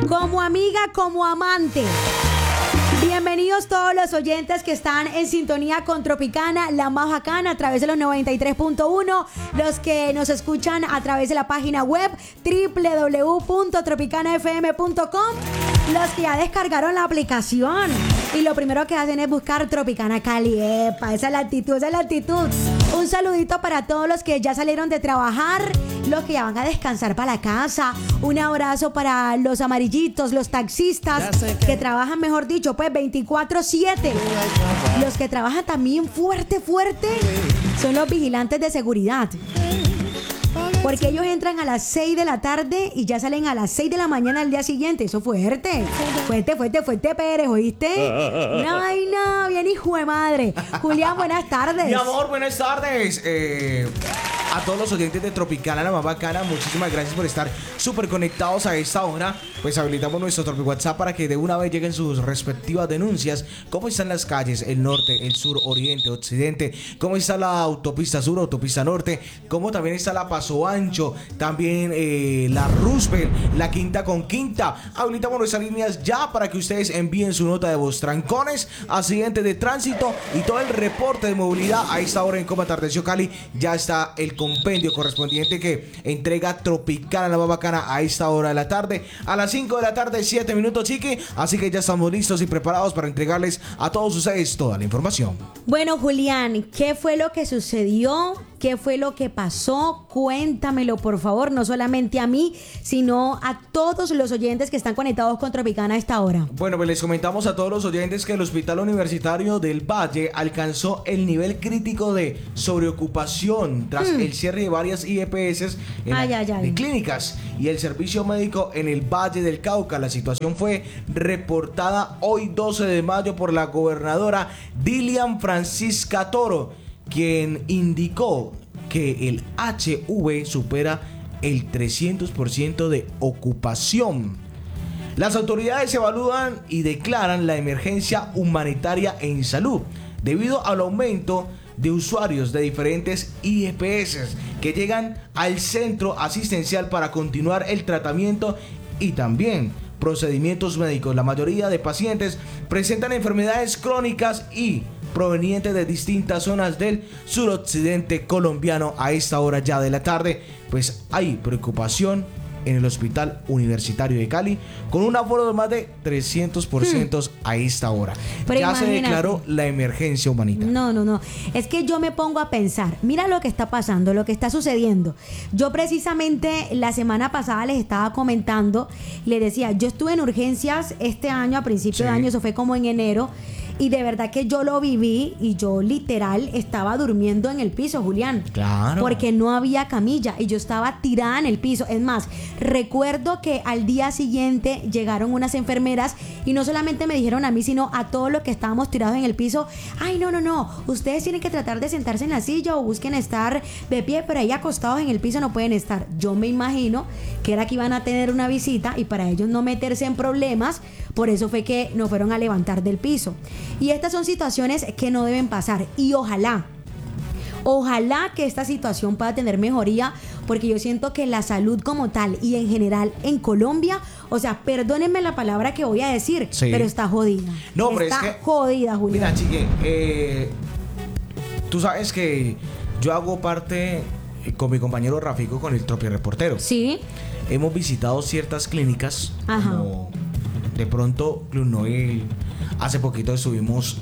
como amiga, como amante. Bienvenidos todos los oyentes que están en sintonía con Tropicana, la más bacana, a través de los 93.1, los que nos escuchan a través de la página web www.tropicanafm.com, los que ya descargaron la aplicación y lo primero que hacen es buscar Tropicana Cali. Epa, esa es la actitud, esa es la actitud. Un saludito para todos los que ya salieron de trabajar, los que ya van a descansar para la casa. Un abrazo para los amarillitos, los taxistas que trabajan, mejor dicho, pues 24/7. Los que trabajan también fuerte son los vigilantes de seguridad. Porque ellos entran a las 6 de la tarde y ya salen a las 6 de la mañana al día siguiente. Eso fuerte. Fuerte, Pérez, ¿oíste? Una vaina bien hijo de madre. Julián, buenas tardes. Mi amor, buenas tardes. A todos los oyentes de Tropicana, la más bacana, muchísimas gracias por estar súper conectados a esta hora. Pues habilitamos nuestro Tropi WhatsApp para que de una vez lleguen sus respectivas denuncias. ¿Cómo están las calles? El norte, el sur, oriente, occidente. ¿Cómo está la autopista sur, autopista norte? ¿Cómo también está la Paso Ancho? También la Roosevelt, la Quinta con Quinta. Habilitamos nuestras líneas ya para que ustedes envíen su nota de voz. Trancones, accidentes de tránsito y todo el reporte de movilidad. A esta hora en Cómo Atardeció Cali ya está el compendio correspondiente que entrega Tropicana, la más bacana, a esta hora de la tarde. A las 5 de la tarde, 7 minutos, chiqui. Así que ya estamos listos y preparados para entregarles a todos ustedes toda la información. Bueno, Julián, ¿qué fue lo que sucedió? ¿Qué fue lo que pasó? Cuéntamelo, por favor, no solamente a mí, sino a todos los oyentes que están conectados con Tropicana a esta hora. Bueno, pues les comentamos a todos los oyentes que el Hospital Universitario del Valle alcanzó el nivel crítico de sobreocupación tras el cierre de varias IEPS de clínicas y el servicio médico en el Valle del Cauca. La situación fue reportada hoy 12 de mayo por la gobernadora Dilian Francisca Toro, quien indicó que el HV supera el 300% de ocupación. Las autoridades evalúan y declaran la emergencia humanitaria en salud debido al aumento de usuarios de diferentes IEPS que llegan al centro asistencial para continuar el tratamiento y también procedimientos médicos. La mayoría de pacientes presentan enfermedades crónicas y provenientes de distintas zonas del suroccidente colombiano. A esta hora ya de la tarde, pues hay preocupación en el Hospital Universitario de Cali con un aforo de más de 300% a esta hora. Pero ya imagínate, se declaró la emergencia humanitaria. No. Es que yo me pongo a pensar, mira lo que está pasando, lo que está sucediendo. Yo precisamente la semana pasada les estaba comentando, les decía, yo estuve en urgencias este año, a principio de año, eso fue como en enero. Y de verdad que yo lo viví y yo literal estaba durmiendo en el piso, Julián. Claro. Porque no había camilla y yo estaba tirada en el piso. Es más, recuerdo que al día siguiente llegaron unas enfermeras y no solamente me dijeron a mí, sino a todos los que estábamos tirados en el piso: ay, no, ustedes tienen que tratar de sentarse en la silla o busquen estar de pie, pero ahí acostados en el piso no pueden estar. Yo me imagino que era que iban a tener una visita y para ellos no meterse en problemas, por eso fue que nos fueron a levantar del piso. Y estas son situaciones que no deben pasar y ojalá que esta situación pueda tener mejoría, porque yo siento que la salud como tal y en general en Colombia, o sea, perdónenme la palabra que voy a decir, pero está jodida. No, pero está es que jodida, Julián. Mira, chique, tú sabes que yo hago parte con mi compañero Rafico con el Tropi Reportero. Sí. Hemos visitado ciertas clínicas, como de pronto Club Noel. Hace poquito estuvimos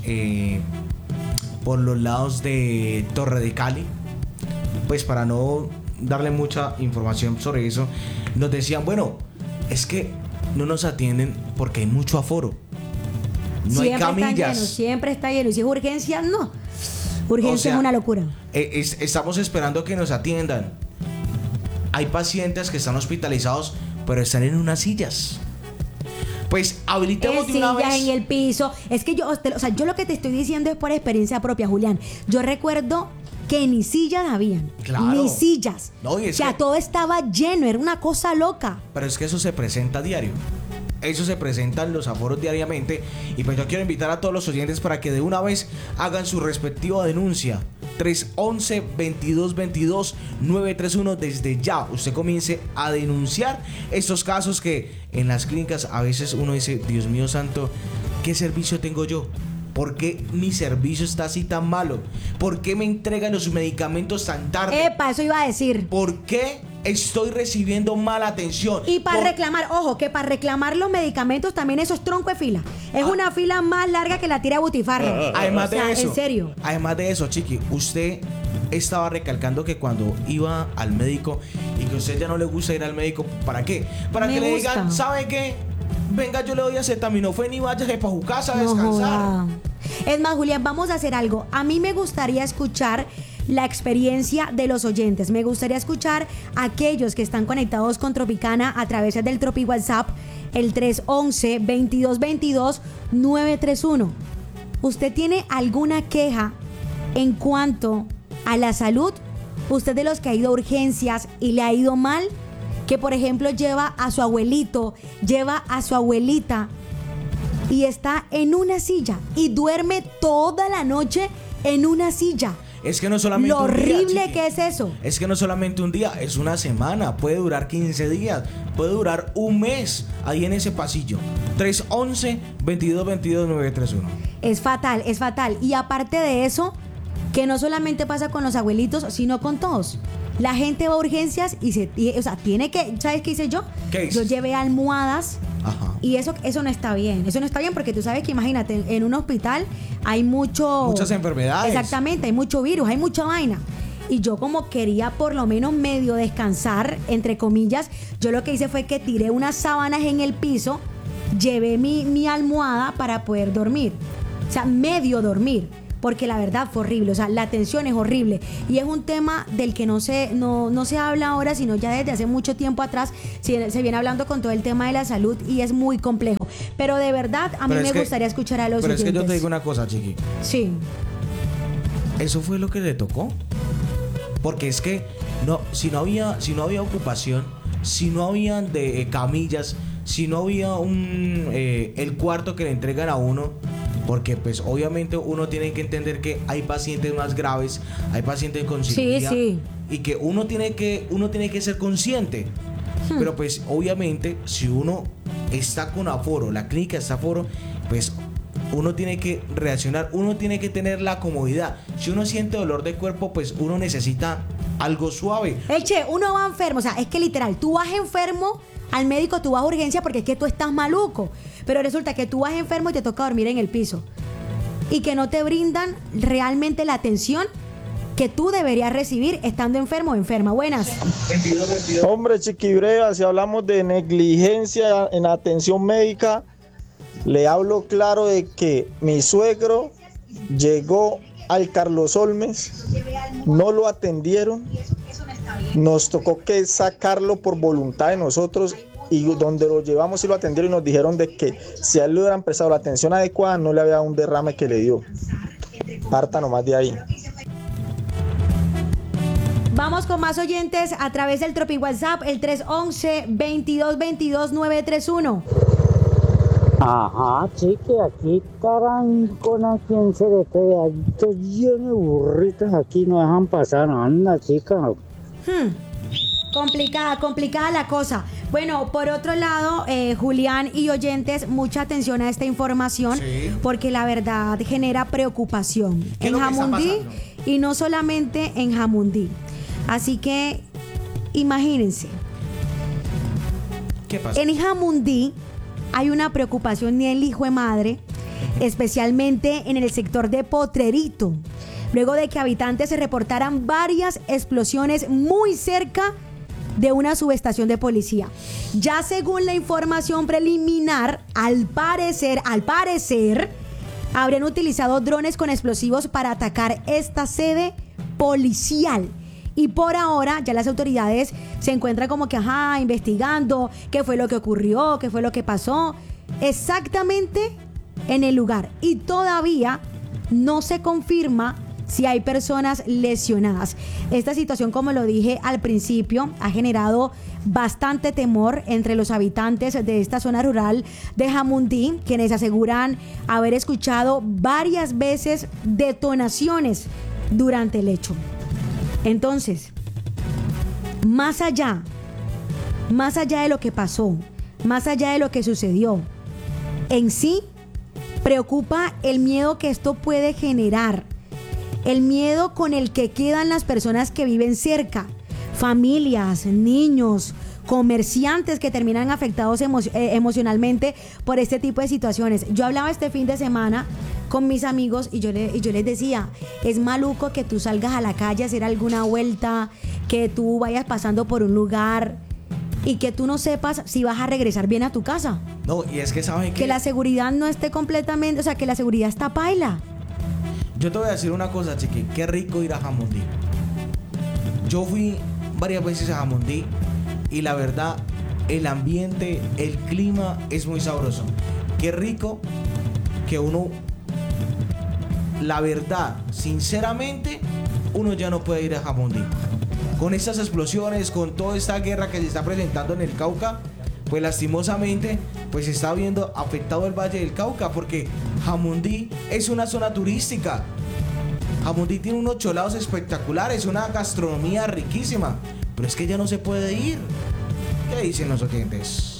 por los lados de Torre de Cali. Pues para no darle mucha información sobre eso, nos decían, bueno, es que no nos atienden porque hay mucho aforo. No hay camillas. Siempre está lleno. Y si es urgencia, no. Urgencia es una locura. Estamos esperando que nos atiendan. Hay pacientes que están hospitalizados, pero están en unas sillas. Pues habilitemos de una vez en el piso. Es que yo lo que te estoy diciendo es por experiencia propia, Julián. Yo recuerdo que ni sillas habían. Claro. Ni sillas. No, y o sea, todo estaba lleno, era una cosa loca. Pero es que eso se presenta a diario. Eso se presentan los aforos diariamente. Y pues yo quiero invitar a todos los oyentes para que de una vez hagan su respectiva denuncia 311-2222-931. Desde ya usted comience a denunciar estos casos que en las clínicas a veces uno dice, Dios mío santo, ¿qué servicio tengo yo? ¿Por qué mi servicio está así tan malo? ¿Por qué me entregan los medicamentos tan tarde? Epa, eso iba a decir. ¿Por qué estoy recibiendo mala atención? Y para reclamar, ojo, que para reclamar los medicamentos también eso es tronco de fila. Es una fila más larga que la tira de Butifarra. Además de eso, en serio. Además de eso, Chiqui, usted estaba recalcando que cuando iba al médico y que a usted ya no le gusta ir al médico, ¿para qué? Para que le digan, ¿sabe qué? Venga, yo le doy acetaminofén y váyase para su casa a descansar. Es más, Julián, vamos a hacer algo. A mí me gustaría escuchar la experiencia de los oyentes. Me gustaría escuchar a aquellos que están conectados con Tropicana a través del Tropi WhatsApp, el 311-2222-931. ¿Usted tiene alguna queja en cuanto a la salud? ¿Usted de los que ha ido a urgencias y le ha ido mal? Que por ejemplo lleva a su abuelito, lleva a su abuelita y está en una silla y duerme toda la noche en una silla. Es que no solamente lo un día, horrible Chiqui, que es eso. Es que no solamente un día, es una semana, puede durar 15 días, puede durar un mes ahí en ese pasillo. 311-2222-931. Es fatal, es fatal. Y aparte de eso, que no solamente pasa con los abuelitos, sino con todos. La gente va a urgencias y tiene que, ¿sabes qué hice yo? ¿Qué hice? Yo llevé almohadas. Ajá. Y eso no está bien. Eso no está bien porque tú sabes que, imagínate, en un hospital hay muchas enfermedades. Exactamente, hay mucho virus, hay mucha vaina. Y yo, como quería por lo menos medio descansar, entre comillas, yo lo que hice fue que tiré unas sábanas en el piso, llevé mi almohada para poder dormir. O sea, medio dormir. Porque la verdad fue horrible, o sea, la atención es horrible. Y es un tema del que no se habla ahora, sino ya desde hace mucho tiempo atrás se viene hablando con todo el tema de la salud y es muy complejo. Pero de verdad, a mí me gustaría escuchar a los oyentes. Pero es que yo te digo una cosa, Chiqui. Sí. ¿Eso fue lo que le tocó? Porque es que si no había ocupación, si no habían camillas, si no había el cuarto que le entregan a uno, porque pues obviamente uno tiene que entender que hay pacientes más graves, hay pacientes con cirugía, sí. Y que uno tiene que ser consciente. Pero pues obviamente si uno está con aforo, la clínica está aforo, pues uno tiene que reaccionar, uno tiene que tener la comodidad. Si uno siente dolor de cuerpo, pues uno necesita algo suave. Uno va enfermo, o sea, es que literal, tú vas enfermo al médico, tú vas a urgencia porque es que tú estás maluco. Pero resulta que tú vas enfermo y te toca dormir en el piso. Y que no te brindan realmente la atención que tú deberías recibir estando enfermo o enferma. Buenas. Hombre, Chiquibrea, si hablamos de negligencia en atención médica, le hablo claro de que mi suegro llegó al Carlos Olmes, no lo atendieron, nos tocó que sacarlo por voluntad de nosotros. Y donde lo llevamos y lo atendieron y nos dijeron de que si a él le hubieran prestado la atención adecuada no le había dado un derrame que le dio. Parta nomás de ahí. Vamos con más oyentes a través del Tropi WhatsApp, el 311-2222-931. Ajá, chique, aquí estarán con a quien se le quede. Estos llenos de burritos aquí no dejan pasar, anda, chica. Complicada la cosa. Bueno, por otro lado, Julián y oyentes, mucha atención a esta información, sí, porque la verdad genera preocupación en Jamundí y no solamente en Jamundí. Así que imagínense. ¿Qué pasa? En Jamundí hay una preocupación ni el hijo de madre, especialmente en el sector de Potrerito, luego de que habitantes se reportaran varias explosiones muy cerca de una subestación de policía. Ya según la información preliminar, al parecer, habrían utilizado drones con explosivos para atacar esta sede policial. Y por ahora ya las autoridades se encuentran como que, investigando qué fue lo que ocurrió, qué fue lo que pasó exactamente en el lugar. Y todavía no se confirma si hay personas lesionadas. Esta situación, como lo dije al principio, ha generado bastante temor entre los habitantes de esta zona rural de Jamundí, quienes aseguran haber escuchado varias veces detonaciones durante el hecho. Entonces, más allá de lo que pasó, más allá de lo que sucedió, en sí preocupa el miedo que esto puede generar, el miedo con el que quedan las personas que viven cerca, familias, niños, comerciantes que terminan afectados emocionalmente por este tipo de situaciones. Yo hablaba este fin de semana con mis amigos y yo les decía, es maluco que tú salgas a la calle a hacer alguna vuelta, que tú vayas pasando por un lugar y que tú no sepas si vas a regresar bien a tu casa. No, y es que ¿saben qué? Que la seguridad no esté completamente, o sea, que la seguridad está paila. Yo te voy a decir una cosa, Chiqui, qué rico ir a Jamundí. Yo fui varias veces a Jamundí y la verdad, el ambiente, el clima es muy sabroso. Qué rico que uno, la verdad, sinceramente, uno ya no puede ir a Jamundí. Con estas explosiones, con toda esta guerra que se está presentando en el Cauca, pues lastimosamente pues se está viendo afectado el Valle del Cauca, porque Jamundí es una zona turística. Jamundí tiene unos cholados espectaculares, una gastronomía riquísima, pero es que ya no se puede ir. ¿Qué dicen los oyentes?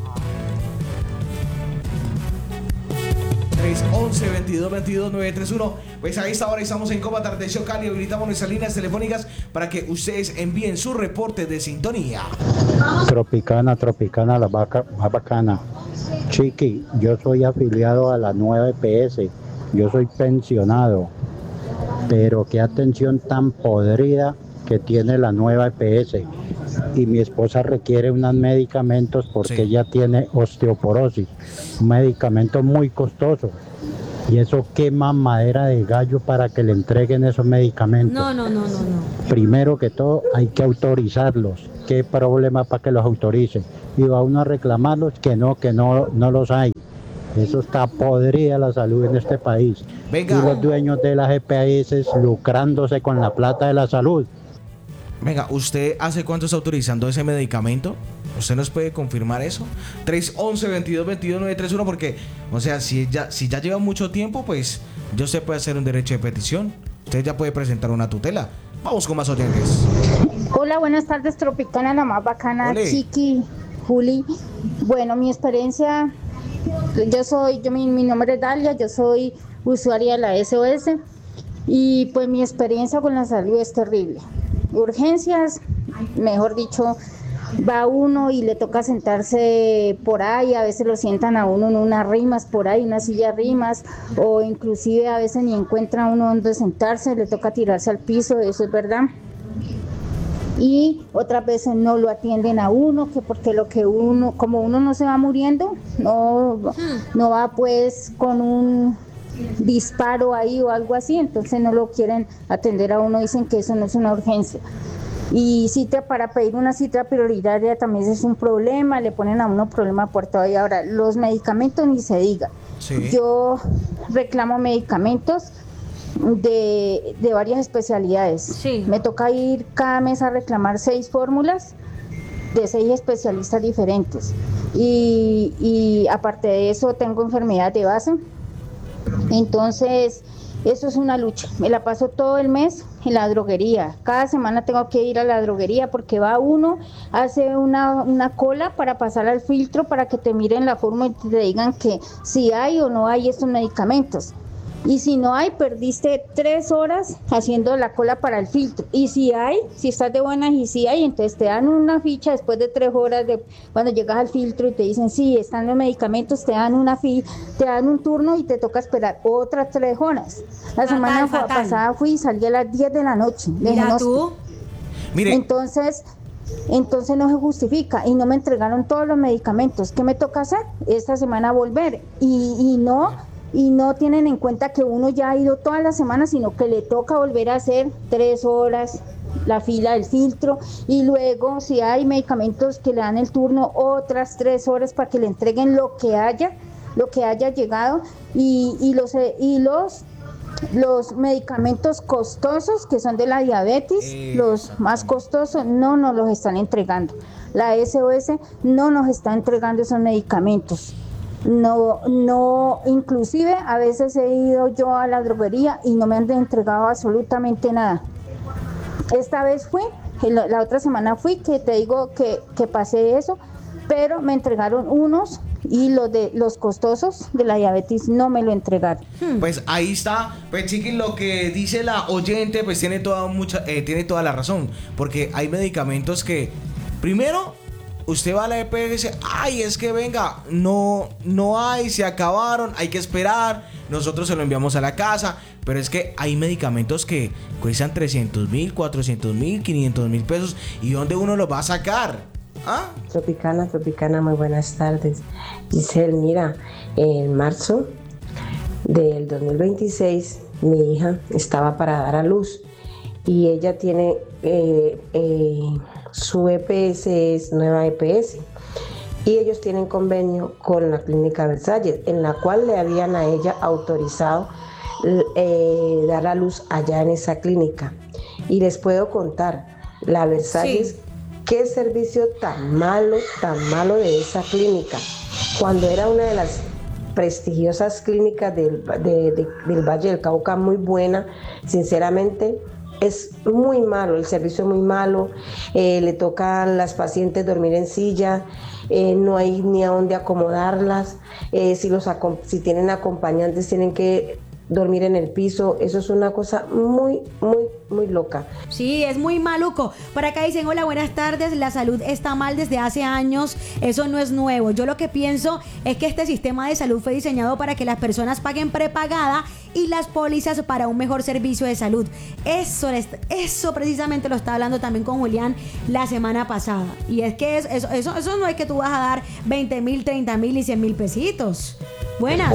311-22-22-931. Pues a esta hora estamos en Copa Tarde Show Cali. Habilitamos nuestras líneas telefónicas para que ustedes envíen su reporte de sintonía. Tropicana, la vaca más bacana. Chiqui, yo soy afiliado a la nueva EPS. Yo soy pensionado. Pero qué atención tan podrida que tiene la nueva EPS. Y mi esposa requiere unos medicamentos porque ella tiene osteoporosis, un medicamento muy costoso, y eso quema madera de gallo para que le entreguen esos medicamentos. No. Primero que todo hay que autorizarlos. ¿Qué problema para que los autoricen? Y va uno a reclamarlos que no los hay. Eso está podrida la salud en este país. Venga. Y los dueños de las EPS lucrándose con la plata de la salud. Venga, ¿usted hace cuánto está autorizando ese medicamento? ¿Usted nos puede confirmar eso? 311-22-22-931, porque, o sea, si ya lleva mucho tiempo, pues ya usted puede hacer un derecho de petición. Usted ya puede presentar una tutela. Vamos con más oyentes. Hola, buenas tardes, Tropicana, la más bacana. Olé. Chiqui, Juli. Bueno, mi experiencia, mi nombre es Dalia, yo soy usuaria de la SOS, y pues mi experiencia con la salud es terrible. Urgencias, mejor dicho, va uno y le toca sentarse por ahí, a veces lo sientan a uno en unas rimas por ahí, una silla rimas, o inclusive a veces ni encuentra uno donde sentarse, le toca tirarse al piso, eso es verdad. Y otras veces no lo atienden a uno, que porque como uno no se va muriendo, no va pues con un disparo ahí o algo así, entonces no lo quieren atender a uno, dicen que eso no es una urgencia. Y para pedir una cita prioritaria también es un problema, le ponen a uno problema por todo. Y ahora, los medicamentos ni se diga. Sí. Yo reclamo medicamentos de varias especialidades. Sí. Me toca ir cada mes a reclamar 6 fórmulas de 6 especialistas diferentes. Y aparte de eso, tengo enfermedad de base. Entonces, eso es una lucha. Me la paso todo el mes en la droguería. Cada semana tengo que ir a la droguería porque va uno, hace una cola para pasar al filtro para que te miren la fórmula y te digan que si hay o no hay estos medicamentos. Y si no hay, perdiste 3 horas haciendo la cola para el filtro. Y si hay, si estás de buenas y si hay, entonces te dan una ficha después de 3 horas de cuando llegas al filtro y te dicen, sí, están los medicamentos, te dan te dan un turno y te toca esperar otras 3 horas. La semana pasada fui y salí a las 10 de la noche. Mira tú. Mire. Entonces no se justifica y no me entregaron todos los medicamentos. ¿Qué me toca hacer? Esta semana volver y no tienen en cuenta que uno ya ha ido todas las semanas, sino que le toca volver a hacer 3 horas la fila del filtro, y luego si hay medicamentos que le dan el turno, otras 3 horas para que le entreguen lo que haya llegado, y los medicamentos costosos que son de la diabetes, los más costosos, no nos los están entregando. La SOS no nos está entregando esos medicamentos. No, inclusive a veces he ido yo a la droguería y no me han entregado absolutamente nada. Esta vez fui, la otra semana fui, que te digo que pasé eso, pero me entregaron unos y los costosos de la diabetes no me lo entregaron. Pues ahí está, pues chiqui, lo que dice la oyente, pues tiene toda la razón, porque hay medicamentos que, primero, usted va a la EPS, ay, es que venga, no hay, se acabaron, hay que esperar, nosotros se lo enviamos a la casa, pero es que hay medicamentos que cuestan 300,000, 400,000, 500,000 pesos, ¿y dónde uno los va a sacar? ¿Ah? Tropicana, muy buenas tardes. Giselle, mira, en marzo del 2026 mi hija estaba para dar a luz y ella tiene su EPS, es nueva EPS, y ellos tienen convenio con la clínica Versalles, en la cual le habían a ella autorizado dar a luz allá en esa clínica. Y les puedo contar, la Versalles, sí. Qué servicio tan malo de esa clínica, cuando era una de las prestigiosas clínicas del Valle del Cauca, muy buena, sinceramente. Es muy malo, el servicio es muy malo, le toca a las pacientes dormir en silla, no hay ni a dónde acomodarlas, si tienen acompañantes tienen que dormir en el piso. Eso es una cosa muy loca. Sí, es muy maluco. Por acá dicen, hola, buenas tardes, la salud está mal desde hace años, eso no es nuevo. Yo lo que pienso es que este sistema de salud fue diseñado para que las personas paguen prepagada y las pólizas para un mejor servicio de salud. Eso precisamente lo estaba hablando también con Julián la semana pasada. Y es que eso no es que tú vas a dar 20,000, 30,000 y 100,000 pesitos. Buenas.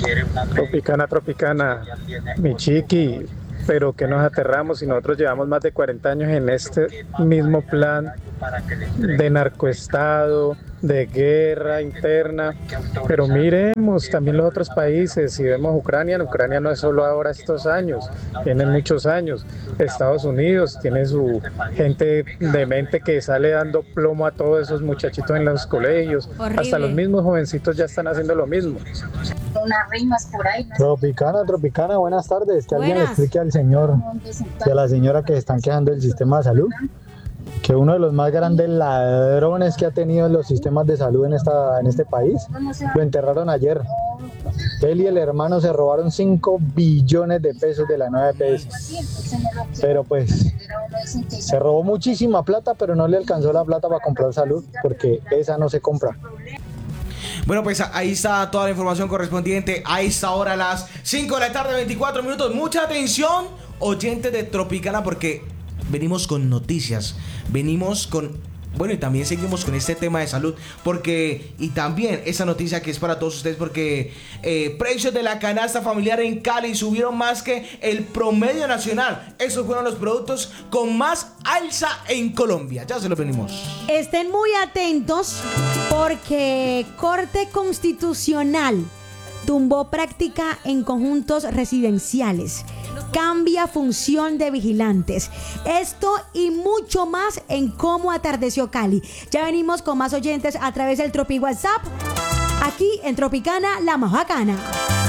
Tropicana, mi chiqui, pero que nos aterramos si nosotros llevamos más de 40 años en este mismo plan de narcoestado, de guerra interna, pero miremos también los otros países. Si vemos Ucrania no es solo ahora estos años, tienen muchos años. Estados Unidos tiene su gente demente que sale dando plomo a todos esos muchachitos en los colegios. Horrible. Hasta los mismos jovencitos ya están haciendo lo mismo. Unas rimas por ahí, ¿no? Tropicana, buenas tardes. Que alguien le explique al señor y a la señora que se están quejando del sistema de salud, que uno de los más grandes ladrones que ha tenido los sistemas de salud en este país, lo enterraron ayer. Él y el hermano se robaron 5 billones de pesos de la nueva EPS. Pero pues se robó muchísima plata, pero no le alcanzó la plata para comprar salud, porque esa no se compra. Bueno, pues ahí está toda la información correspondiente a esta hora, a las 5 de la tarde, 24 minutos. Mucha atención, oyentes de Tropicana, porque venimos con noticias, venimos con... Bueno, y también seguimos con este tema de salud, porque, y también esa noticia que es para todos ustedes, porque precios de la canasta familiar en Cali subieron más que el promedio nacional. Esos fueron los productos con más alza en Colombia. Ya se los venimos. Estén muy atentos, porque Corte Constitucional tumbó práctica en conjuntos residenciales. Cambia función de vigilantes. Esto y mucho más en Cómo Atardeció Cali. Ya venimos con más oyentes a través del Tropi WhatsApp. Aquí en Tropicana, la más bacana.